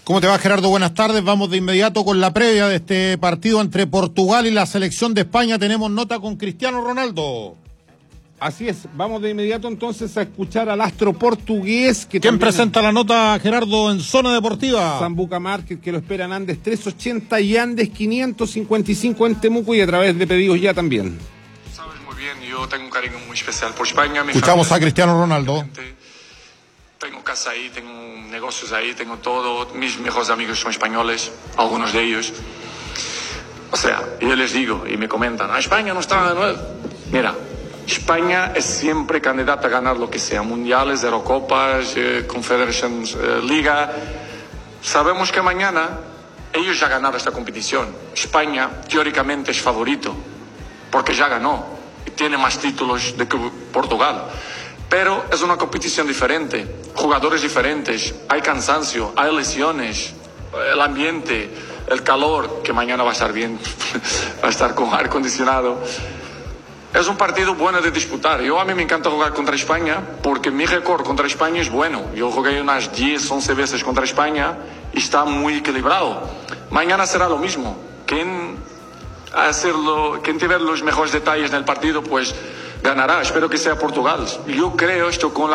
¿Cómo te va, Gerardo? Buenas tardes. Vamos de inmediato con la previa de este partido entre Portugal y la selección de España. Tenemos nota con Cristiano Ronaldo. Así es, vamos de inmediato entonces a escuchar al astro portugués. ¿Quién presenta la nota, Gerardo, en Zona Deportiva? Sambuca Márquez, que lo espera en Andes 380 y Andes 555 en Temuco y a través de pedidos ya también. Sabes muy bien, yo tengo un cariño muy especial por España. Escuchamos a Cristiano Ronaldo. Tengo casa ahí, tengo negocios ahí, tengo todo. Mis mejores amigos son españoles, algunos de ellos. O sea, yo les digo y me comentan, España no está... No... Mira, España es siempre candidata a ganar lo que sea, mundiales, Eurocopas, Confederations Liga. Sabemos que mañana ellos ya ganaron esta competición. España teóricamente es favorito, porque ya ganó y tiene más títulos de que Portugal. Pero es una competición diferente, jugadores diferentes, hay cansancio, hay lesiones, el ambiente, el calor, que mañana va a estar bien, va a estar con aire acondicionado. Es un partido bueno de disputar. A mí me encanta jugar contra España porque mi récord contra España es bueno. Yo jugué unas 10, 11 veces contra España y está muy equilibrado. Mañana será lo mismo. Quien tiver los mejores detalles en el partido, pues ganará. Espero que sea Portugal. Yo creo esto con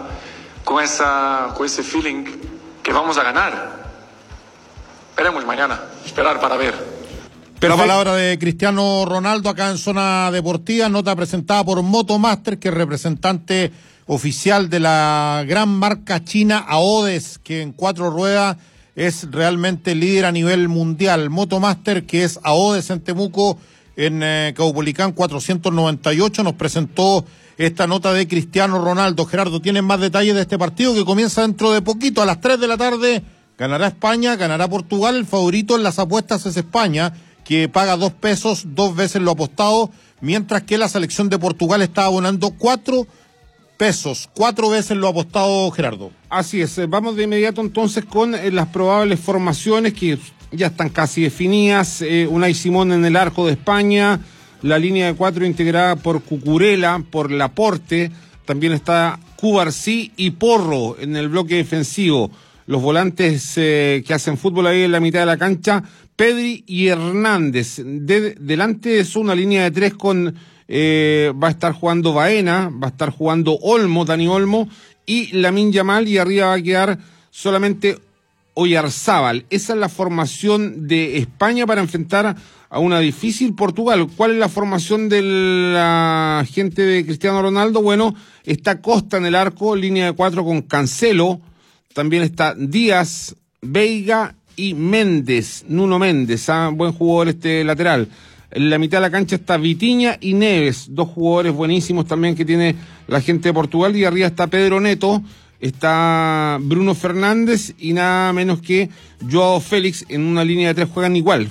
ese feeling que vamos a ganar. Veremos mañana. Esperar para ver. La palabra de Cristiano Ronaldo acá en Zona Deportiva, nota presentada por Motomaster, que es representante oficial de la gran marca china AODES, que en 4 ruedas es realmente líder a nivel mundial. Motomaster, que es AODES en Temuco, en Caupolicán 498, nos presentó esta nota de Cristiano Ronaldo. Gerardo, ¿tienen más detalles de este partido que comienza dentro de poquito, a las 3 de la tarde? Ganará España, ganará Portugal. El favorito en las apuestas es España, que paga 2 pesos, 2 veces lo apostado, mientras que la selección de Portugal está abonando 4 pesos, 4 veces lo apostado, Gerardo. Así es, vamos de inmediato entonces con las probables formaciones que ya están casi definidas. Unai Simón en el arco de España, la línea de 4 integrada por Cucurella, por Laporte, también está Cubarsí y Porro en el bloque defensivo. Los volantes que hacen fútbol ahí en la mitad de la cancha, Pedri y Hernández. Delante de eso, una línea de 3 con va a estar jugando Baena, va a estar jugando Dani Olmo y Lamine Yamal, y arriba va a quedar solamente Oyarzábal. Esa es la formación de España para enfrentar a una difícil Portugal. ¿Cuál es la formación de la gente de Cristiano Ronaldo? Bueno, está Costa en el arco, línea de 4 con Cancelo. También está Díaz, Veiga y Méndez, Nuno Méndez, buen jugador este lateral. En la mitad de la cancha está Vitinha y Neves, 2 jugadores buenísimos también que tiene la gente de Portugal. Y arriba está Pedro Neto, está Bruno Fernández y nada menos que Joao Félix. En una línea de 3 juegan igual,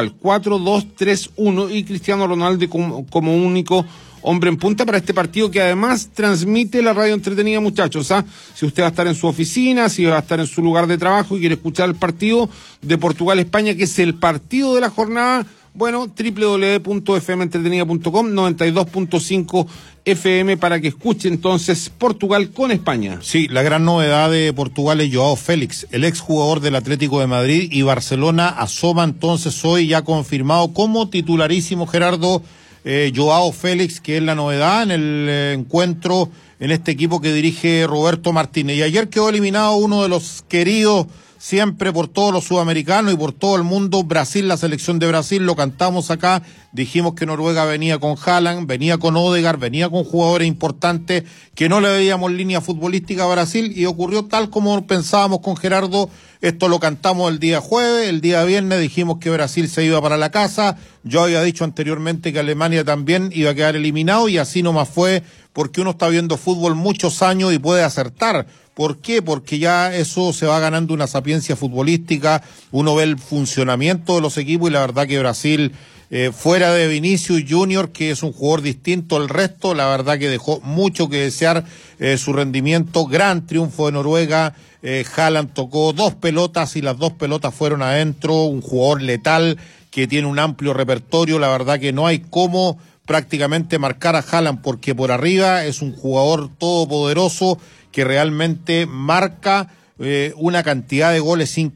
4-2-3-1, y Cristiano Ronaldo como único hombre en punta para este partido, que además transmite la radio entretenida, muchachos. Si usted va a estar en su oficina, si va a estar en su lugar de trabajo y quiere escuchar el partido de Portugal-España, que es el partido de la jornada, bueno, www.fmentretenida.com, 92.5 FM, para que escuche entonces Portugal con España. Sí, la gran novedad de Portugal es Joao Félix, el exjugador del Atlético de Madrid, y Barcelona asoma entonces hoy ya confirmado como titularísimo, Gerardo, Joao Félix, que es la novedad en el encuentro en este equipo que dirige Roberto Martínez. Y ayer quedó eliminado uno de los queridos siempre por todos los sudamericanos y por todo el mundo, Brasil, la selección de Brasil. Lo cantamos acá, dijimos que Noruega venía con Haaland, venía con Odegaard, venía con jugadores importantes, que no le veíamos línea futbolística a Brasil, y ocurrió tal como pensábamos con Gerardo. Esto lo cantamos el día jueves, el día viernes dijimos que Brasil se iba para la casa. Yo había dicho anteriormente que Alemania también iba a quedar eliminado, y así nomás fue, porque uno está viendo fútbol muchos años y puede acertar. ¿Por qué? Porque ya eso se va ganando una sapiencia futbolística, uno ve el funcionamiento de los equipos, y la verdad que Brasil, fuera de Vinicius Junior, que es un jugador distinto al resto, la verdad que dejó mucho que desear su rendimiento. Gran triunfo de Noruega. Haaland tocó 2 pelotas y las 2 pelotas fueron adentro. Un jugador letal que tiene un amplio repertorio. La verdad que no hay cómo prácticamente marcar a Haaland, porque por arriba es un jugador todopoderoso que realmente marca una cantidad de goles